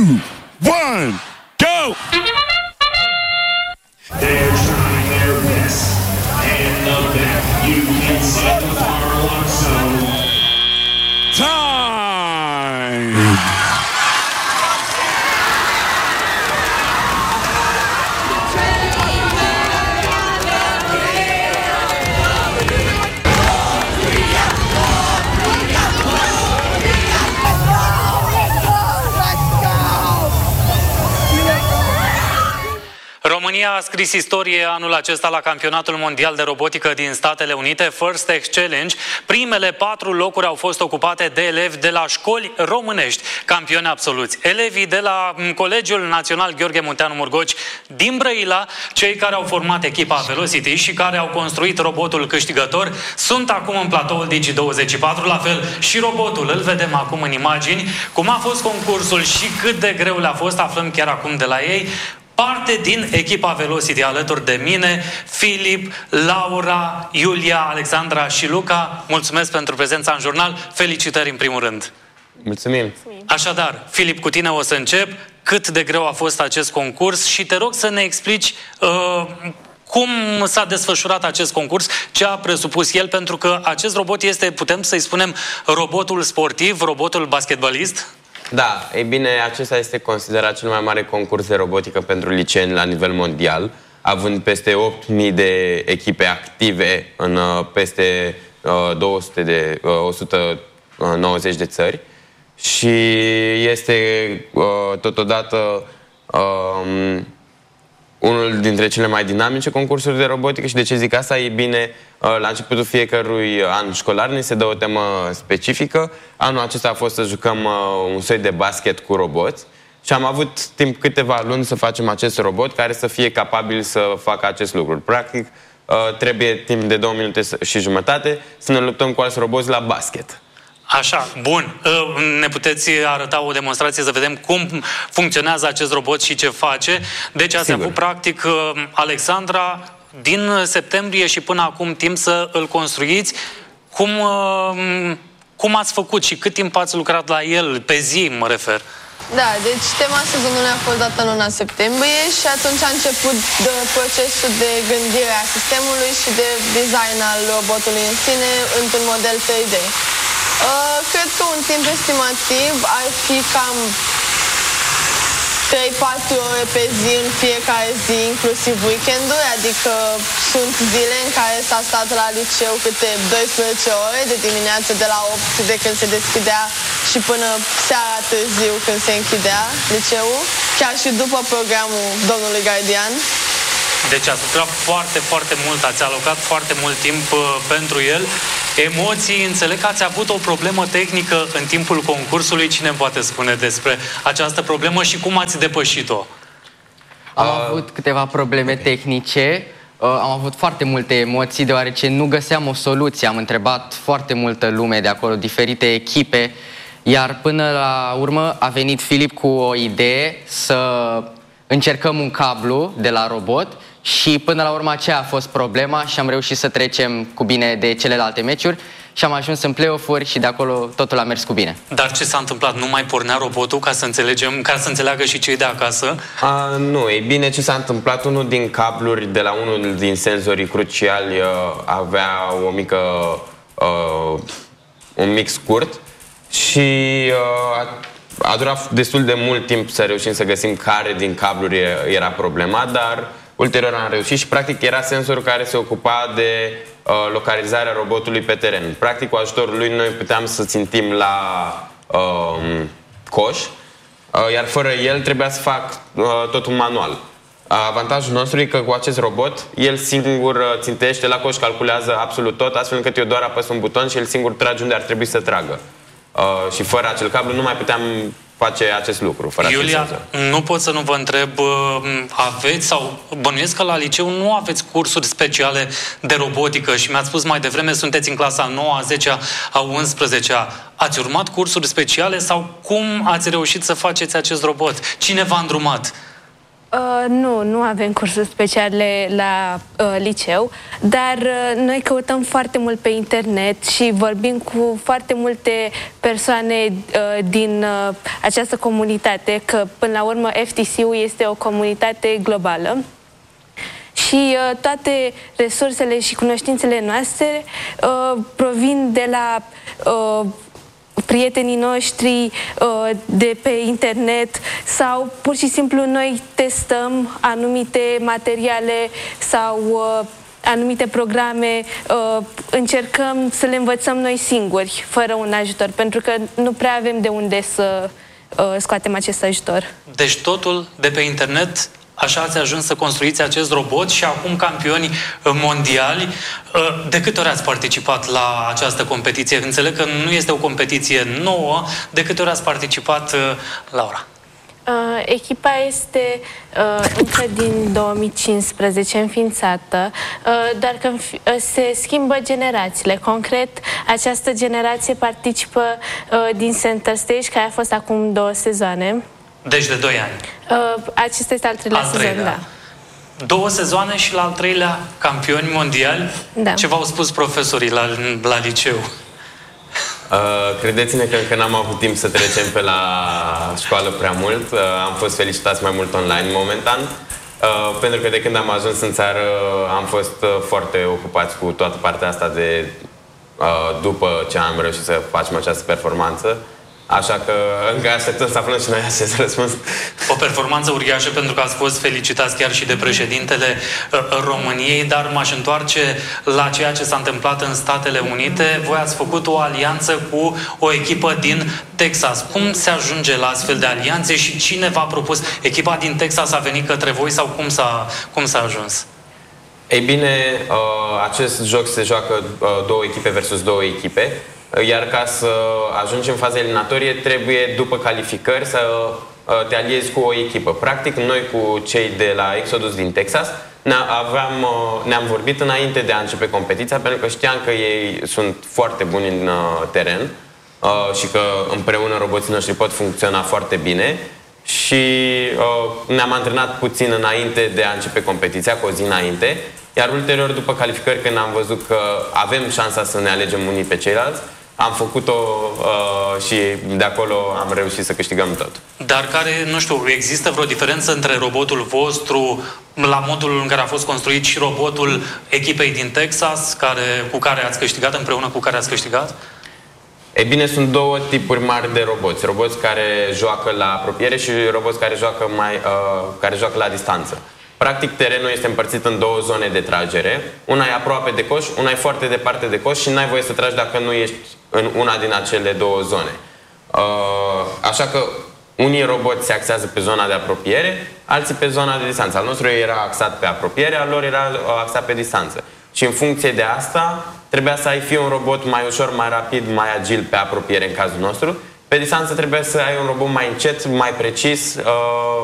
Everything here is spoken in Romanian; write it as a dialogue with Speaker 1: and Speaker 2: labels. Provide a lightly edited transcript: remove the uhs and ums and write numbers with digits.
Speaker 1: 1, go!
Speaker 2: They're trying their best. And the back, you can see the far along zone.
Speaker 1: Time!
Speaker 3: România a scris istorie anul acesta la Campionatul Mondial de Robotică din Statele Unite, First Tech Challenge. Primele 4 locuri au fost ocupate de elevi de la școli românești, campioni absoluți. Elevii de la Colegiul Național Gheorghe Munteanu Murgoci din Brăila, cei care au format echipa Velocity și care au construit robotul câștigător, sunt acum în platoul Digi24, la fel și robotul. Îl vedem acum în imagini. Cum a fost concursul și cât de greu le-a fost, aflăm chiar acum de la ei. Parte din echipa Velocity alături de mine, Filip, Laura, Iulia, Alexandra și Luca. Mulțumesc pentru prezența în jurnal. Felicitări în primul rând.
Speaker 4: Mulțumim.
Speaker 3: Așadar, Filip, cu tine o să încep. Cât de greu a fost acest concurs și te rog să ne explici cum s-a desfășurat acest concurs, ce a presupus el, pentru că acest robot este, putem să-i spunem, robotul sportiv, robotul basketbalist?
Speaker 4: Da, ei bine, acesta este considerat cel mai mare concurs de robotică pentru liceeni la nivel mondial, având peste 8.000 de echipe active în peste 190 de țări și este totodată unul dintre cele mai dinamice concursuri de robotică. Și de ce zic asta? E bine, la începutul fiecărui an școlar ni se dă o temă specifică. Anul acesta a fost să jucăm un soi de basket cu roboți și am avut timp câteva luni să facem acest robot care să fie capabil să facă acest lucru. Practic, trebuie timp de 2 minute și jumătate să ne luptăm cu alți roboți la basket.
Speaker 3: Așa, bun. Ne puteți arăta o demonstrație să vedem cum funcționează acest robot și ce face? Deci ați avut, practic, Alexandra, din septembrie și până acum timp să îl construiți. Cum ați făcut și cât timp ați lucrat la el? Pe zi, mă refer.
Speaker 5: Da, deci tema sezonului a fost dată în luna septembrie și atunci a început procesul de gândire a sistemului și de design al robotului în sine într-un model 3D. Cred că un timp estimativ ar fi cam 3-4 ore pe zi în fiecare zi, inclusiv weekenduri, adică sunt zile în care s-a stat la liceu câte 12 ore, de dimineață de la 8 de când se deschidea și până seara târziu când se închidea liceul, chiar și după programul domnului gardian.
Speaker 3: Deci ați lucrat foarte, foarte mult, ați alocat foarte mult timp pentru el. Emoții, înțeleg că ați avut o problemă tehnică în timpul concursului. Cine poate spune despre această problemă și cum ați depășit-o?
Speaker 6: Am avut câteva probleme tehnice, am avut foarte multe emoții, deoarece nu găseam o soluție. Am întrebat foarte multă lume de acolo, diferite echipe, iar până la urmă a venit Filip cu o idee să încercăm un cablu de la robot și până la urmă aceea a fost problema și am reușit să trecem cu bine de celelalte meciuri și am ajuns în play-off-uri și de acolo totul a mers cu bine.
Speaker 3: Dar ce s-a întâmplat? Nu mai pornea robotul, ca să înțelegem, ca să înțeleagă și cei de acasă?
Speaker 4: Nu, e bine, ce s-a întâmplat, unul din cabluri de la unul din senzorii cruciali avea o mică, un mic scurt și a durat destul de mult timp să reușim să găsim care din cabluri era problema, dar ulterior am reușit și practic era sensorul care se ocupa de localizarea robotului pe teren. Practic, cu ajutorul lui noi puteam să țintim la coș, iar fără el trebuia să fac totul manual. Avantajul nostru e că cu acest robot, el singur țintește la coș, calculează absolut tot, astfel încât eu doar apăs un buton și el singur trage unde ar trebui să tragă. Și fără acel cablu nu mai puteam face acest lucru. Fără
Speaker 3: Iulia, nu pot să nu vă întreb, aveți sau bănuiesc că la liceu nu aveți cursuri speciale de robotică și mi-ați spus mai devreme, sunteți în clasa a 9-a, 10-a, a 11-a. Ați urmat cursuri speciale sau cum ați reușit să faceți acest robot? Cine v-a îndrumat?
Speaker 7: Nu avem cursuri speciale la liceu, dar noi căutăm foarte mult pe internet și vorbim cu foarte multe persoane din această comunitate, că până la urmă FTC-ul este o comunitate globală. Și toate resursele și cunoștințele noastre provin de la prietenii noștri de pe internet sau pur și simplu noi testăm anumite materiale sau anumite programe, încercăm să le învățăm noi singuri, fără un ajutor, pentru că nu prea avem de unde să scoatem acest ajutor.
Speaker 3: Deci totul de pe internet. Așa ați ajuns să construiți acest robot și acum campioni mondiali. De câte ori ați participat la această competiție? Înțeleg că nu este o competiție nouă. De câte ori ați participat, Laura?
Speaker 7: Echipa este încă din 2015 înființată, dar că se schimbă generațiile. Concret, această generație participă din Center Stage, care a fost acum 2 sezoane.
Speaker 3: Deci de 2 ani.
Speaker 7: Acesta este al 3-lea sezon, da.
Speaker 3: 2 sezoane și la al 3-lea campioni mondiali.
Speaker 7: Da.
Speaker 3: Ce v-au spus profesorii la liceu?
Speaker 4: Credeți-ne că încă n-am avut timp să trecem pe la școală prea mult. Am fost felicitați mai mult online momentan. Pentru că de când am ajuns în țară am fost foarte ocupați cu toată partea asta de după ce am reușit să facem această performanță. Așa că încă așteptăm să aflăm și noi acest răspuns.
Speaker 3: O performanță uriașă, pentru că ați fost felicitați chiar și de președintele României, dar m-aș întoarce la ceea ce s-a întâmplat în Statele Unite. Voi ați făcut o alianță cu o echipă din Texas. Cum se ajunge la astfel de alianțe și cine v-a propus? Echipa din Texas a venit către voi sau cum s-a ajuns?
Speaker 4: Ei bine, acest joc se joacă 2 echipe versus 2 echipe. Iar ca să ajungi în faza eliminatorie, trebuie, după calificări, să te aliezi cu o echipă. Practic, noi cu cei de la Exodus din Texas ne-am vorbit înainte de a începe competiția, pentru că știam că ei sunt foarte buni în teren și că împreună roboții noștri pot funcționa foarte bine. Și ne-am antrenat puțin înainte de a începe competiția, cu o zi înainte. Iar ulterior, după calificări, când am văzut că avem șansa să ne alegem unii pe ceilalți, am făcut-o și de acolo am reușit să câștigăm tot.
Speaker 3: Dar care, nu știu, există vreo diferență între robotul vostru, la modul în care a fost construit, și robotul echipei din Texas, cu care ați câștigat, împreună cu care ați câștigat?
Speaker 4: Ei bine, sunt 2 tipuri mari de roboți. Roboți care joacă la apropiere și roboți care joacă la distanță. Practic, terenul este împărțit în 2 zone de tragere. Una e aproape de coș, una e foarte departe de coș și n-ai voie să tragi dacă nu ești în una din acele 2 zone. Așa că unii roboți se axează pe zona de apropiere, alții pe zona de distanță. Al nostru era axat pe apropiere, al lor era axat pe distanță. Și în funcție de asta, trebuia să ai fie un robot mai ușor, mai rapid, mai agil pe apropiere în cazul nostru. Pe distanță trebuie să ai un robot mai încet, mai precis,